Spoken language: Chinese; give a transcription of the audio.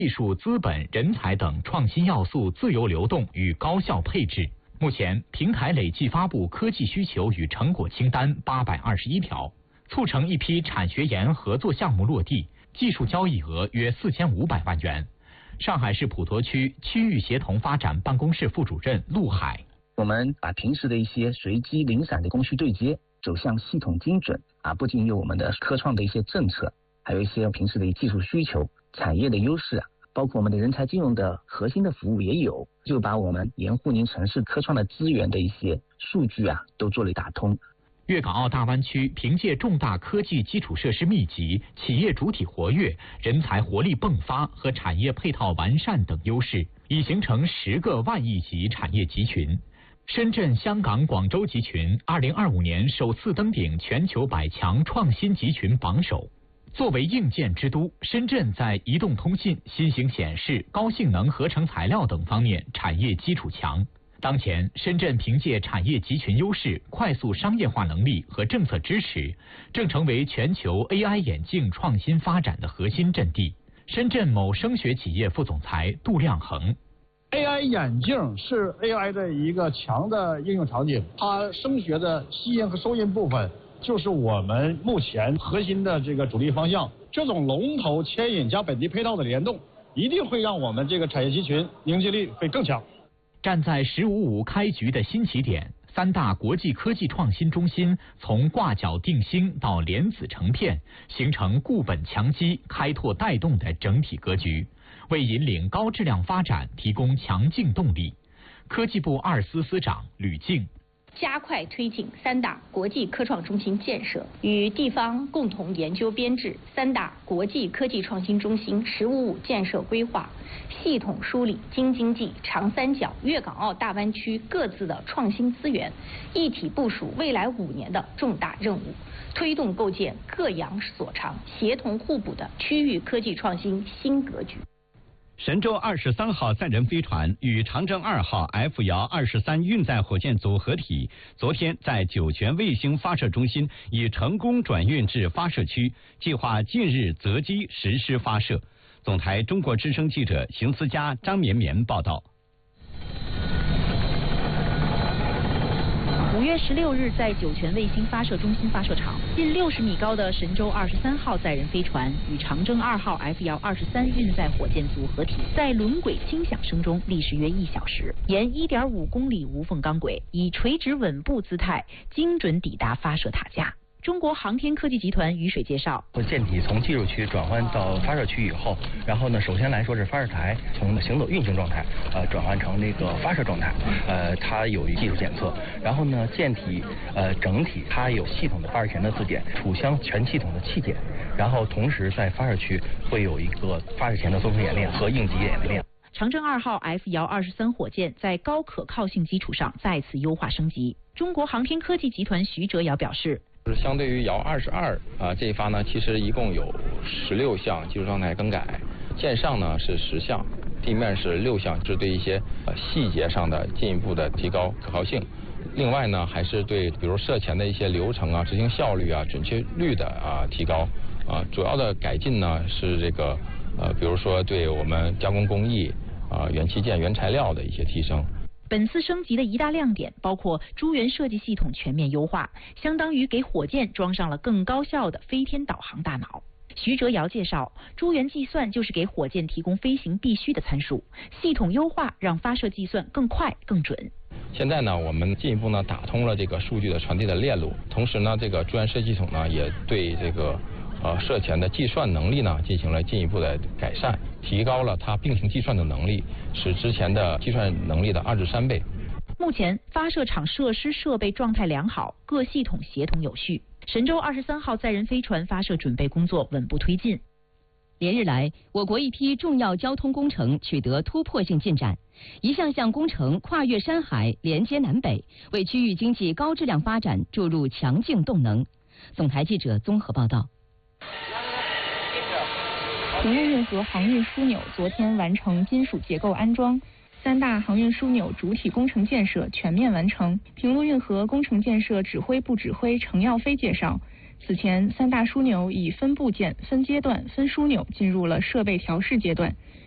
技术、资本、人才等创新要素自由流动与高效配置。目前，平台累计发布科技需求与成果清单821条，促成一批产学研合作项目落地，技术交易额约4500万元。上海市普陀区区域协同发展办公室副主任陆海： 我们把平时的一些随机零散的供需对接走向系统精准不仅有我们的科创的一些政策，还有一些平时的技术需求、产业的优势包括我们的人才金融的核心的服务也有，就把我们沿沪宁城市科创的资源的一些数据都做了打通。 粤港澳大湾区凭借重大科技基础设施密集、企业主体活跃、人才活力迸发和产业配套完善等优势，已形成10个万亿级产业集群。深圳、香港、广州集群2025年首次登顶全球100强创新集群榜首。作为硬件之都，深圳在移动通信、新型显示、高性能合成材料等方面产业基础强。当前，深圳凭借产业集群优势、快速商业化能力和政策支持，正成为全球 AI 眼镜创新发展的核心阵地。深圳某声学企业副总裁杜亮恒 ：AI 眼镜是 AI 的一个强的应用场景，它声学的吸音和收音部分就是我们目前核心的这个主力方向。这种龙头牵引加本地配套的联动，一定会让我们这个产业集群凝聚力会更强。 站在“15+5”开局的新起点，3大国际科技创新中心从挂角定星到莲子成片，形成固本强基、开拓带动的整体格局，为引领高质量发展提供强劲动力。科技部2司司长吕静： 加快推进3大国际科创中心建设，与地方共同研究编制3大国际科技创新中心“15+5”建设规划，系统梳理京津冀、长三角、粤港澳大湾区各自的创新资源，一体部署未来5年的重大任务，推动构建各扬所长、协同互补的区域科技创新新格局。 神舟23号载人飞船与长征2号 F-23运载火箭组合体，昨天在酒泉卫星发射中心已成功转运至发射区，计划近日择机实施发射。总台中国之声记者邢思佳、张绵绵报道。 5月16日，在酒泉卫星发射中心发射场，近60米高的神舟23号载人飞船与长征2号 F-23运载火箭组合体，在轮轨轻响声中历时约1小时，沿1.5公里无缝钢轨，以垂直稳步姿态，精准抵达发射塔架。中国航天科技集团于水介绍， 舰体从技术区转换到发射区以后，然后呢，首先来说是发射台从行走运行状态，转换成这个发射状态，它有技术检测，然后呢，舰体整体它有系统的发射前的自检，储箱全系统的器检，然后同时在发射区会有一个发射前的综合演练和应急演练。 长征2号 F-23火箭在高可靠性基础上再次优化升级。中国航天科技集团徐哲尧表示， 相对于遥22这一发呢，其实一共有16项技术状态更改，舰上呢是10项，地面是6项，是对一些细节上的进一步的提高可靠性。另外呢，还是对比如射前的一些流程执行效率准确率的提高主要的改进呢是这个比如说对我们加工工艺元器件原材料的一些提升。 本次升级的一大亮点包括珠源设计系统全面优化，相当于给火箭装上了更高效的飞天导航大脑。徐哲尧介绍，珠源计算就是给火箭提供飞行必须的参数，系统优化让发射计算更快更准。 现在呢，我们进一步呢打通了这个数据的传递的链路，同时呢，这个珠源设计系统呢也对这个射前的计算能力呢进行了进一步的改善，提高了它并行计算的能力，使之前的计算能力的2至3倍。 目前发射场设施设备状态良好，各系统协同有序。神舟23号载人飞船发射准备工作稳步推进。 连日来，我国一批重要交通工程取得突破性进展，一项项工程跨越山海，连接南北，为区域经济高质量发展注入强劲动能。总台记者综合报道。 平陆运河航运枢纽昨天完成金属结构安装，3大航运枢纽主体工程建设全面完成。平陆运河工程建设指挥部指挥程耀飞介绍，此前3大枢纽以分部件、分阶段、分枢纽进入了设备调试阶段，